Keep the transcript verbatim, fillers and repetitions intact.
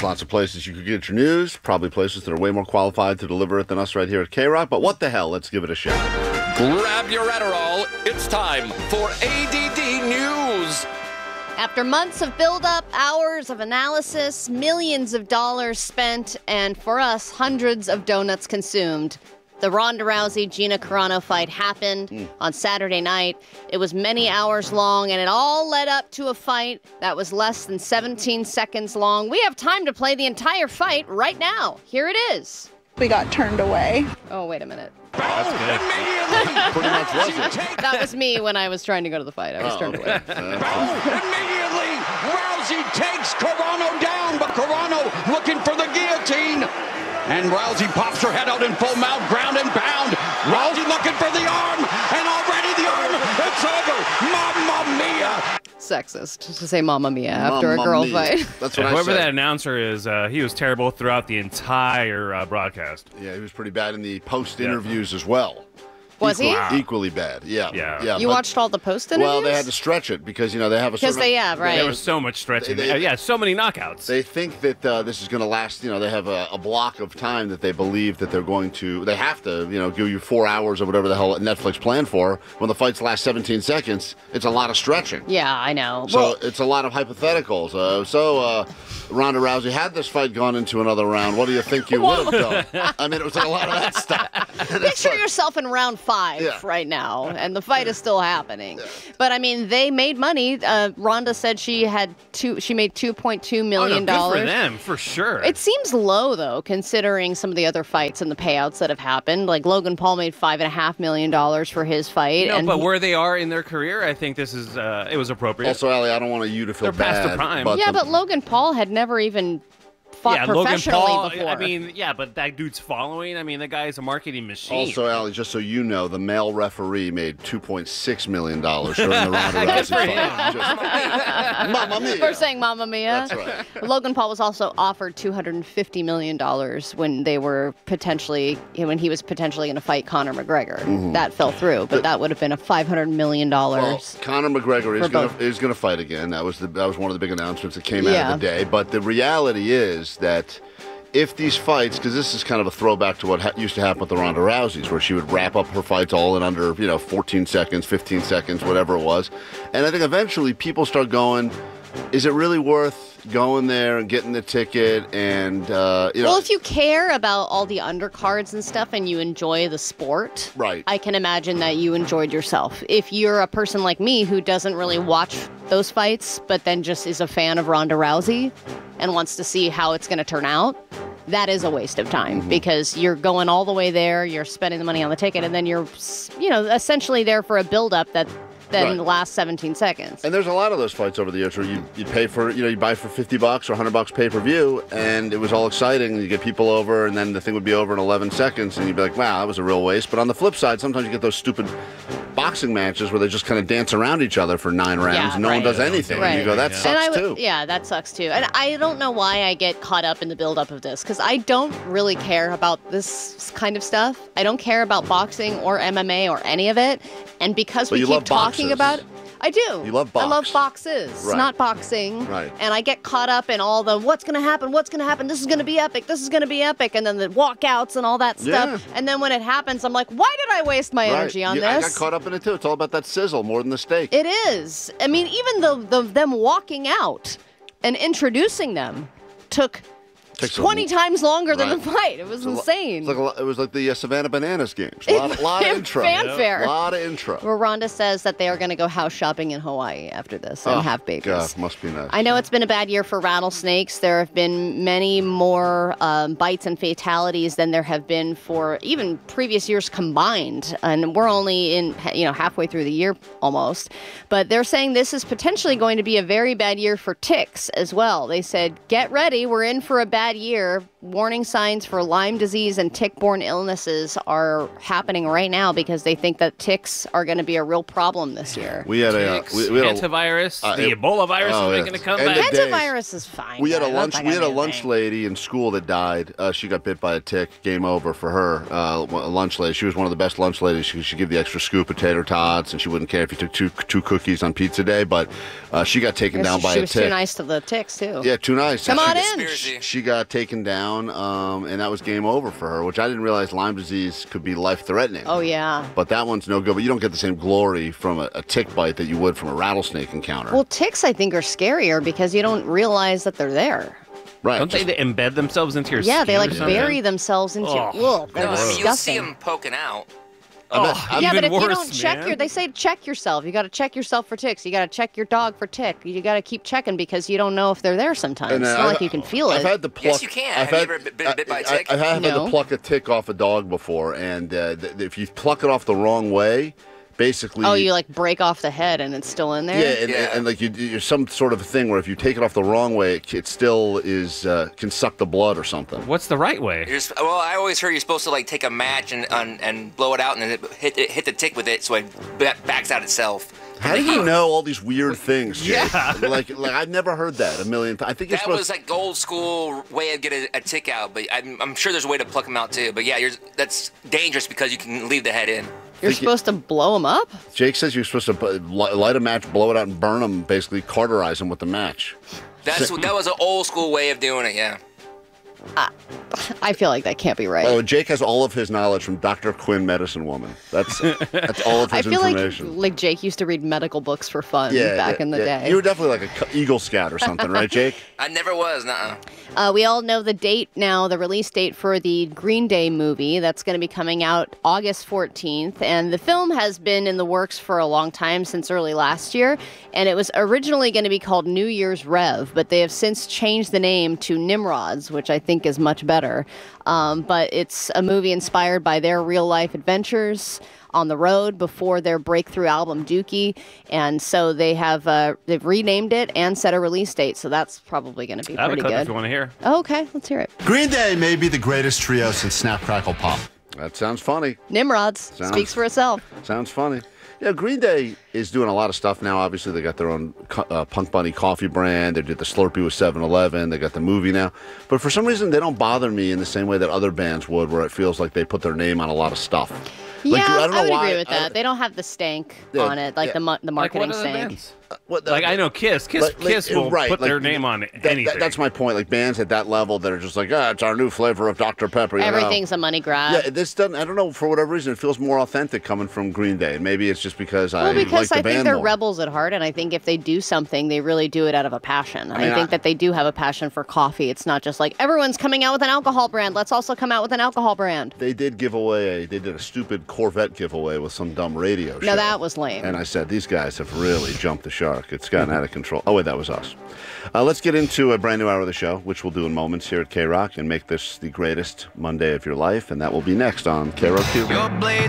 lots of places you could get your news, probably places that are way more qualified to deliver it than us right here at K-Rock. But what the hell? Let's give it a shot. Grab your Adderall. It's time for A D D News. After months of build-up, hours of analysis, millions of dollars spent, and for us, hundreds of donuts consumed, the Ronda Rousey-Gina Carano fight happened mm. on Saturday night. It was many hours long, and it all led up to a fight that was less than seventeen seconds long. We have time to play the entire fight right now. Here it is. We got turned away. Oh, wait a minute. That's good. Pretty much was it. That was me when I was trying to go to the fight. I was oh, turned okay. away. Immediately, Rousey takes Carano down, but Carano looking for the guillotine. And Rousey pops her head out in full mount, ground and pound. Rousey looking for the arm, and already the arm, it's over. Mamma mia. Sexist to say Mamma Mia after Mamma a girl mia. fight. That's what I Whoever said. that announcer is, uh, he was terrible throughout the entire uh, broadcast. Yeah, he was pretty bad in the post-interviews yeah. as well. Was Equal, he? wow. Equally bad, yeah. Yeah. yeah you but, watched all the post interviews? Well, they had to stretch it because, you know, they have a Because sort of... they have, right. There was so much stretching. They, they, uh, yeah, so many knockouts. They think that uh, this is going to last, you know, they have a, a block of time that they believe that they're going to... They have to, you know, give you four hours or whatever the hell Netflix planned for. When the fights last seventeen seconds, it's a lot of stretching. Yeah, I know. So well, it's a lot of hypotheticals. Uh, so, uh, Ronda Rousey, had this fight gone into another round, what do you think you would have done? I mean, it was like a lot of that stuff. Picture like, yourself in round five yeah. right now, and the fight is still happening. Yeah. But I mean, they made money. Uh, Ronda said she had two. She made two point two million dollars. Oh, no, good for them, for sure. It seems low though, considering some of the other fights and the payouts that have happened. Like Logan Paul made five and a half million dollars for his fight. No, and but he, where they are in their career, I think this is uh, it was appropriate. Also, Allie, I don't want you to feel They're bad. past their prime. But yeah, the, but Logan Paul had never even fought yeah, Logan professionally Paul, before. I mean, yeah, but that dude's following. I mean, that guy is a marketing machine. Also, Allie, just so you know, the male referee made two point six million dollars during the Ronda Rousey fight. Just, Mamma mia. For saying Mamma Mia. That's right. Logan Paul was also offered two hundred fifty million dollars when they were potentially, when he was potentially going to fight Conor McGregor. Mm-hmm. That fell through, but that would have been a five hundred million dollars. Well, Conor McGregor is going to is going to fight again. That was the that was one of the big announcements that came out yeah. of the day. But the reality is that if these fights, because this is kind of a throwback to what ha- used to happen with the Ronda Rouseys, where she would wrap up her fights all in under, you know, fourteen seconds, fifteen seconds, whatever it was. And I think eventually people start going, is it really worth going there and getting the ticket and, uh, you know. Well, if you care about all the undercards and stuff and you enjoy the sport, right. I can imagine that you enjoyed yourself. If you're a person like me who doesn't really watch those fights, but then just is a fan of Ronda Rousey and wants to see how it's going to turn out, that is a waste of time mm-hmm. because you're going all the way there, you're spending the money on the ticket, and then you're, you know, essentially there for a build-up that then right. lasts seventeen seconds. And there's a lot of those fights over the years where you you pay for, you know, you buy for fifty bucks or one hundred bucks pay-per-view, and it was all exciting, and you get people over, and then the thing would be over in eleven seconds, and you'd be like, wow, that was a real waste. But on the flip side, sometimes you get those stupid boxing matches where they just kind of dance around each other for nine rounds, yeah, and no right. one does anything. Right. And you go, that Yeah. sucks and I too. would, Yeah, that sucks too. And I don't know why I get caught up in the buildup of this, because I don't really care about this kind of stuff. I don't care about boxing or M M A or any of it. And because But we you keep love talking boxes. about it, I do. You love box. I love boxes, Right. not boxing. Right. And I get caught up in all the what's going to happen, what's going to happen, this is going to be epic, this is going to be epic, and then the walkouts and all that stuff. Yeah. And then when it happens, I'm like, why did I waste my Right. energy on Yeah, I this? got caught up in it too. It's all about that sizzle more than the steak. It is. I mean, even the, the them walking out and introducing them took Takes a- twenty times longer than Right. the fight. It was It's a lo- insane. It's like a lo- it was like the uh, Savannah Bananas games. A lot, lot of intro. Fanfare. A lot of intro. Where Rhonda says that they are going to go house shopping in Hawaii after this and Oh, have babies. God, must be nice. I know it's been a bad year for rattlesnakes. There have been many more um, bites and fatalities than there have been for even previous years combined. And we're only in, you know, halfway through the year almost. But they're saying this is potentially going to be a very bad year for ticks as well. They said, get ready. We're in for a bad bad year. Warning signs for Lyme disease and tick-borne illnesses are happening right now because they think that ticks are going to be a real problem this year. We had a uh, we, we had a, antivirus, uh, the it, Ebola virus oh, is yeah. going to come End back. of days. Antivirus is fine. We had a guys. lunch. That's We not had a gonna be lunch anything. lady in school that died. Uh, she got bit by a tick. Game over for her. Uh, a lunch lady. She was one of the best lunch ladies. She should give the extra scoop of tater tots, and she wouldn't care if you took two two cookies on pizza day. But uh, she got taken Yes, down by she a was tick. too nice to the ticks too. Yeah, too nice. Come she, on in. Conspiracy. She got taken down, um, and that was game over for her. Which I didn't realize Lyme disease could be life threatening. Oh yeah. But that one's no good. But you don't get the same glory from a, a tick bite that you would from a rattlesnake encounter. Well, ticks I think are scarier because you don't realize that they're there. right. Don't they embed themselves into your Yeah, skin they like or something? bury themselves into. Oh, Ugh, they're No, I mean, you'll see disgusting. them poking out. Oh, Yeah, even but if worse, you don't check man. your, they say check yourself. You got to check yourself for ticks. You got to check your dog for tick. You got to keep checking because you don't know if they're there sometimes. And, uh, it's not I've- like you can feel I've it. had to pluck. Yes, you can. I've Have you had, ever been bit by a I- tick? I, I have had No. to pluck a tick off a dog before, and uh, th- if you pluck it off the wrong way, basically. Oh, you like break off the head and it's still in there? Yeah, and, Yeah. and, and like you, you're some sort of thing where if you take it off the wrong way, it, it still is uh, can suck the blood or something. What's the right way? You're, sp- well, I always heard you're supposed to like take a match and and, and blow it out and then it hit it, hit the tick with it so it ba- backs out itself. How do you know all these weird things? Jake? Yeah. like like I've never heard that a million times. I think you're That supposed. was like old school way of getting a tick out, but I'm, I'm sure there's a way to pluck them out too. But yeah, you're, that's dangerous because you can leave the head in. You're Think you- supposed to blow them up? Jake says you're supposed to bu- li- light a match, blow it out, and burn them. Basically, cauterize them with the match. That's that was an old school way of doing it. Yeah. I feel like that can't be right. Oh, Jake has all of his knowledge from Doctor Quinn, Medicine Woman. That's that's all of I his feel like information. like Jake used to read medical books for fun yeah, back yeah, in the yeah. day. You were definitely like a cu- Eagle Scout or something, right, Jake? I never was. Nuh-uh. Uh, we all know the date now, the release date for the Green Day movie. That's going to be coming out August fourteenth. And the film has been in the works for a long time, since early last year. And it was originally going to be called New Year's Rev, but they have since changed the name to Nimrods, which I think is much better. Um, but it's a movie inspired by their real-life adventures on the road before their breakthrough album Dookie, and so they have uh, they've renamed it and set a release date. So that's probably going to be I have a pretty clip good. if you want to hear. Oh, okay, let's hear it. Green Day may be the greatest trio since Snap Crackle Pop. That sounds funny. Nimrods Sounds- speaks for itself. Sounds funny. Yeah, Green Day is doing a lot of stuff now. Obviously, they got their own co- uh, Punk Bunny coffee brand. They did the Slurpee with seven eleven. They got the movie now. But for some reason, they don't bother me in the same way that other bands would, where it feels like they put their name on a lot of stuff. Like, Yeah, I don't know would why. agree with I- that. They don't have the stank Yeah, on it, like yeah. the mu- the Like, marketing what other stank. bands? What the- Like, I know Kiss. Kiss, Like- like, Kiss will right, put like, their name on that- anything. that- that's my point. Like bands at that level that are just like, ah, it's our new flavor of Doctor Pepper. You know? Everything's a money grab. Yeah, this doesn't. I don't know, for whatever reason, it feels more authentic coming from Green Day. Maybe it's just because I Well, because like the I band think they're more. rebels at heart, and I think if they do something, they really do it out of a passion. I, mean, think I- that they do have a passion for coffee. It's not just like everyone's coming out with an alcohol brand. Let's also come out with an alcohol brand. They did give away a. They did a stupid Corvette giveaway with some dumb radio show. No, that was lame. And I said, these guys have really jumped the shark. It's gotten out of control. Oh, wait, that was us. Uh, let's get into a brand new hour of the show, which we'll do in moments here at K-Rock and make this the greatest Monday of your life. And that will be next on K-Rock Q. Your blade